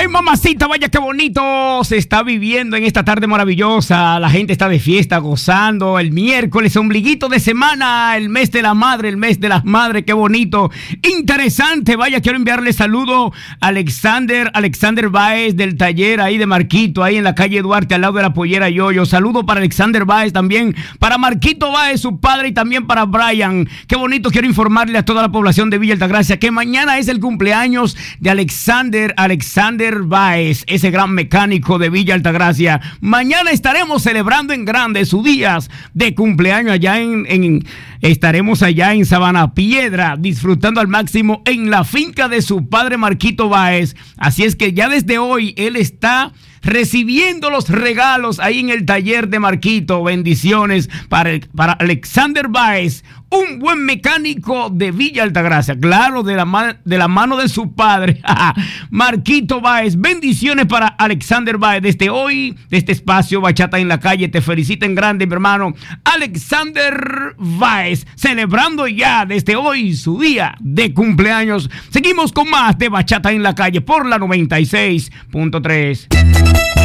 Ay, mamacita, vaya qué bonito se está viviendo en esta tarde maravillosa. La gente está de fiesta, gozando. El miércoles, ombliguito de semana, el mes de la madre, el mes de las madres, qué bonito. Interesante, vaya, quiero enviarle saludo a Alexander Báez del taller ahí de Marquito, ahí en la calle Duarte, al lado de la pollera Yoyo. Saludo para Alexander Báez también, para Marquito Báez, su padre, y también para Brian. Qué bonito, quiero informarle a toda la población de Villa Altagracia que mañana es el cumpleaños de Alexander Báez, ese gran mecánico de Villa Altagracia. Mañana estaremos celebrando en grande su día de cumpleaños allá estaremos allá en Sabana Piedra, disfrutando al máximo en la finca de su padre Marquito Báez. Así es que ya desde hoy él está recibiendo los regalos ahí en el taller de Marquito. Bendiciones para Alexander Báez, un buen mecánico de Villa Altagracia, claro, de la mano de su padre, Marquito Báez. Bendiciones para Alexander Báez. Desde hoy, de este espacio Bachata en la Calle, te felicita en grande, mi hermano Alexander Báez, celebrando ya desde hoy su día de cumpleaños. Seguimos con más de Bachata en la Calle por la 96.3.